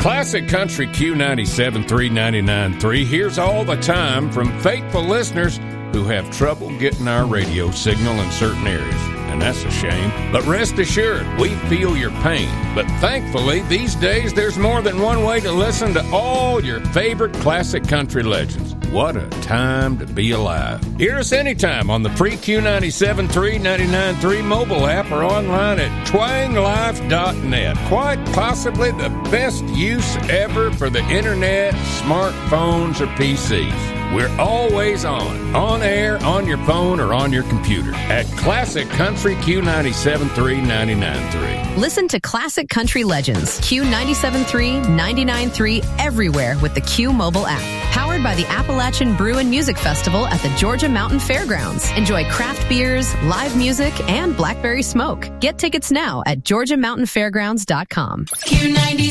Classic Country Q97.3, 99.3. Here's all the time from faithful listeners who have trouble getting our radio signal in certain areas. And that's a shame. But rest assured, we feel your pain. But thankfully, these days, there's more than one way to listen to all your favorite classic country legends. What a time to be alive. Hear us anytime on the free Q97.3, 99.3 mobile app or online at twanglife.net. Quite possibly the best use ever for the internet, smartphones, or PCs. We're always on air, on your phone, or on your computer at Classic Country Q97.3, 99.3. Listen to Classic Country Legends, Q97.3, 99.3 everywhere with the Q mobile app. Powered by the Appalachian Brew and Music Festival at the Georgia Mountain Fairgrounds. Enjoy craft beers, live music, and blackberry smoke. Get tickets now at GeorgiaMountainFairgrounds.com. Q97.